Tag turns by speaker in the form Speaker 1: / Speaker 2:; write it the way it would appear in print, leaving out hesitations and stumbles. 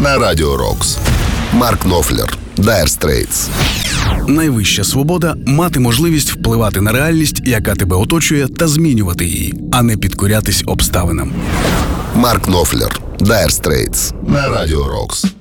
Speaker 1: на Радіо Рокс. Марк Knopfler, Dire Straits.
Speaker 2: Найвища свобода – мати можливість впливати на реальність, яка тебе оточує, та змінювати її, а не підкорятись обставинам.
Speaker 1: Марк Knopfler, Dire Straits на Радіо Рокс.